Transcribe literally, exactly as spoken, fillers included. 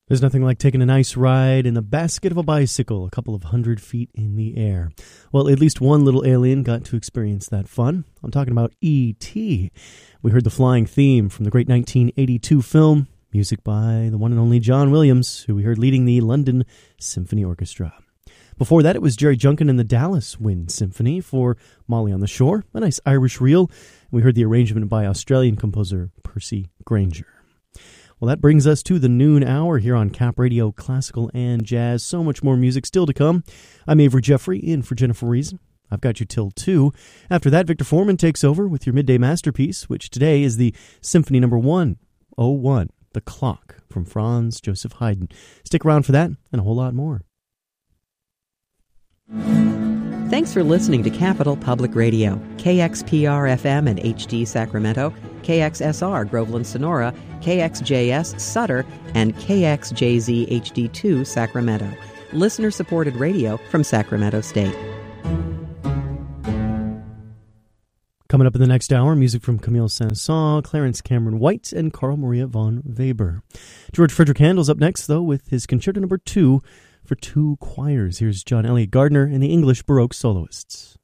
There's nothing like taking a nice ride in the basket of a bicycle a couple of hundred feet in the air. Well, at least one little alien got to experience that fun. I'm talking about E T We heard the flying theme from the great nineteen eighty-two film, music by the one and only John Williams, who we heard leading the London Symphony Orchestra. Before that, it was Jerry Junkin and the Dallas Wind Symphony for Molly on the Shore, a nice Irish reel. We heard the arrangement by Australian composer Percy Grainger. Well, that brings us to the noon hour here on Cap Radio, classical and jazz. So much more music still to come. I'm Avery Jeffrey, in for Jennifer Reason. I've got you till two. After that, Victor Foreman takes over with your midday masterpiece, which today is the Symphony Number one oh one, The Clock, from Franz Joseph Haydn. Stick around for that and a whole lot more. Thanks for listening to Capital Public Radio, K X P R F M and H D Sacramento, K X S R Groveland Sonora, K X J S Sutter, and K X J Z H D two Sacramento. Listener-supported radio from Sacramento State. Coming up in the next hour, music from Camille Saint-Saëns, Clarence Cameron White, and Carl Maria von Weber. George Frederick Handel's up next, though, with his Concerto Number two for two choirs. Here's John Elliott Gardner and the English Baroque Soloists.